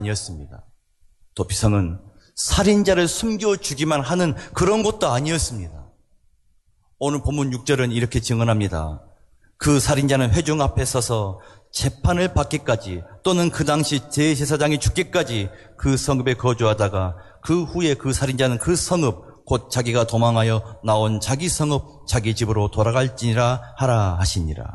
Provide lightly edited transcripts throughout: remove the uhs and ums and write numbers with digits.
아니었습니다. 도피성은 살인자를 숨겨 주기만 하는 그런 곳도 아니었습니다. 오늘 본문 6절은 이렇게 증언합니다. 그 살인자는 회중 앞에 서서 재판을 받기까지 또는 그 당시 대제사장이 죽기까지 그 성읍에 거주하다가 그 후에 그 살인자는 그 성읍 곧 자기가 도망하여 나온 자기 성읍 자기 집으로 돌아갈지니라 하라 하시니라.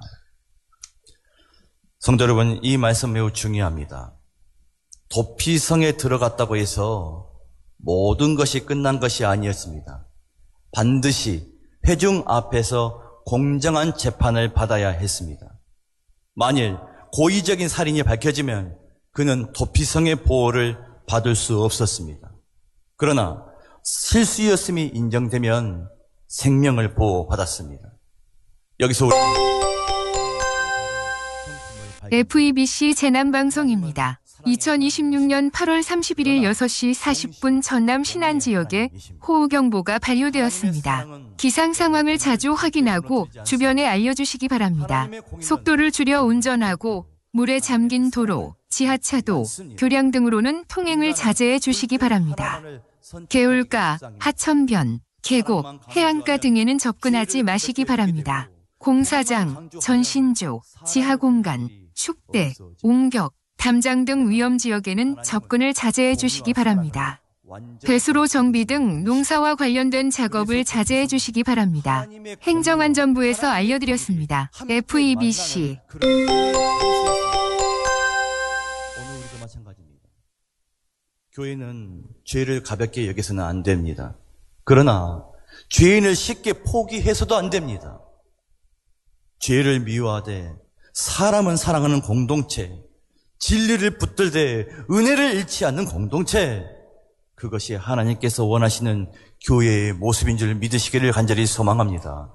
성도 여러분, 이 말씀 매우 중요합니다. 도피성에 들어갔다고 해서 모든 것이 끝난 것이 아니었습니다. 반드시 회중 앞에서 공정한 재판을 받아야 했습니다. 만일 고의적인 살인이 밝혀지면 그는 도피성의 보호를 받을 수 없었습니다. 그러나 실수였음이 인정되면 생명을 보호받았습니다. 여기서 FEBC 재난방송입니다. 2026년 8월 31일 6시 40분 전남 신안 지역에 호우경보가 발효되었습니다. 기상 상황을 자주 확인하고 주변에 알려주시기 바랍니다. 속도를 줄여 운전하고 물에 잠긴 도로, 지하차도, 교량 등으로는 통행을 자제해 주시기 바랍니다. 개울가, 하천변, 계곡, 해안가 등에는 접근하지 마시기 바랍니다. 공사장, 전신조, 지하공간, 축대, 옹벽, 담장 등 위험지역에는 접근을 자제해 주시기 바랍니다. 배수로 정비 등 농사와 관련된 작업을 자제해 주시기 바랍니다. 행정안전부에서 알려드렸습니다. FEBC. 오늘 우리도 마찬가지입니다. 교회는 죄를 가볍게 여겨서는 안 됩니다. 그러나 죄인을 쉽게 포기해서도 안 됩니다. 죄를 미워하되 사람은 사랑하는 공동체, 진리를 붙들되 은혜를 잃지 않는 공동체, 그것이 하나님께서 원하시는 교회의 모습인 줄 믿으시기를 간절히 소망합니다.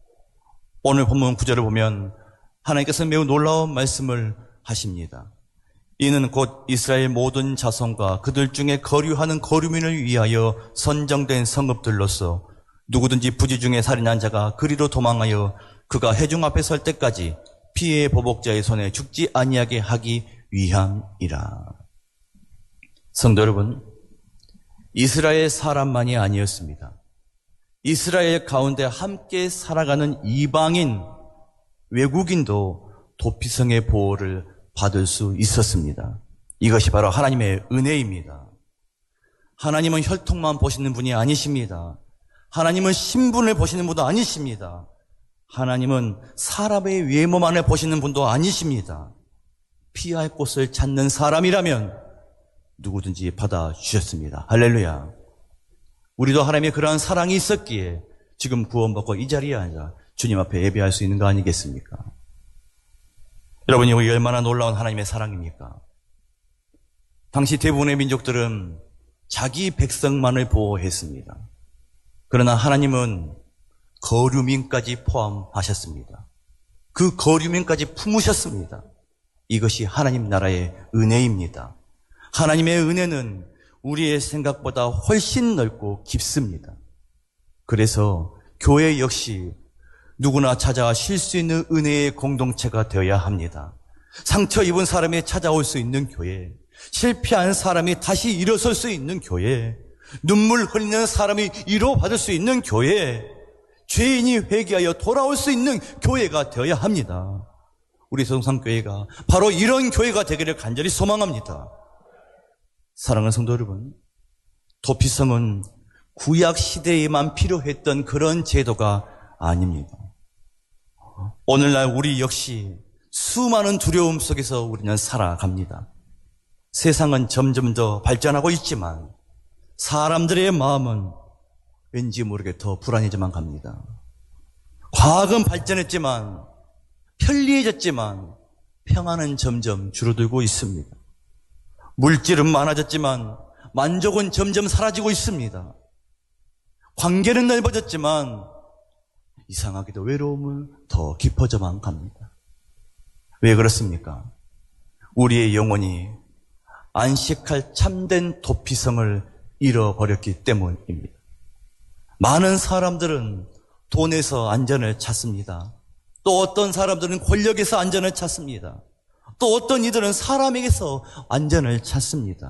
오늘 본문 9절을 보면 하나님께서 매우 놀라운 말씀을 하십니다. 이는 곧 이스라엘 모든 자손과 그들 중에 거류하는 거류민을 위하여 선정된 성읍들로서 누구든지 부지 중에 살인한 자가 그리로 도망하여 그가 회중 앞에 설 때까지 피해 보복자의 손에 죽지 아니하게 하기 위함이라. 성도 여러분, 이스라엘 사람만이 아니었습니다. 이스라엘 가운데 함께 살아가는 이방인, 외국인도 도피성의 보호를 받을 수 있었습니다. 이것이 바로 하나님의 은혜입니다. 하나님은 혈통만 보시는 분이 아니십니다. 하나님은 신분을 보시는 분도 아니십니다. 하나님은 사람의 외모만을 보시는 분도 아니십니다. 피할 곳을 찾는 사람이라면 누구든지 받아주셨습니다. 할렐루야. 우리도 하나님의 그러한 사랑이 있었기에 지금 구원받고 이 자리에 앉아 주님 앞에 예배할 수 있는 거 아니겠습니까? 여러분, 이거 얼마나 놀라운 하나님의 사랑입니까? 당시 대부분의 민족들은 자기 백성만을 보호했습니다. 그러나 하나님은 거류민까지 포함하셨습니다. 그 거류민까지 품으셨습니다. 이것이 하나님 나라의 은혜입니다. 하나님의 은혜는 우리의 생각보다 훨씬 넓고 깊습니다. 그래서 교회 역시 누구나 찾아와 쉴 수 있는 은혜의 공동체가 되어야 합니다. 상처 입은 사람이 찾아올 수 있는 교회, 실패한 사람이 다시 일어설 수 있는 교회, 눈물 흘리는 사람이 위로받을 수 있는 교회, 죄인이 회개하여 돌아올 수 있는 교회가 되어야 합니다. 우리 성산교회가 바로 이런 교회가 되기를 간절히 소망합니다. 사랑하는 성도 여러분, 도피성은 구약 시대에만 필요했던 그런 제도가 아닙니다. 오늘날 우리 역시 수많은 두려움 속에서 우리는 살아갑니다. 세상은 점점 더 발전하고 있지만 사람들의 마음은 왠지 모르게 더 불안해져만 갑니다. 과학은 발전했지만, 편리해졌지만 평안은 점점 줄어들고 있습니다. 물질은 많아졌지만 만족은 점점 사라지고 있습니다. 관계는 넓어졌지만 이상하게도 외로움은 더 깊어져만 갑니다. 왜 그렇습니까? 우리의 영혼이 안식할 참된 도피성을 잃어버렸기 때문입니다. 많은 사람들은 돈에서 안전을 찾습니다. 또 어떤 사람들은 권력에서 안전을 찾습니다. 또 어떤 이들은 사람에게서 안전을 찾습니다.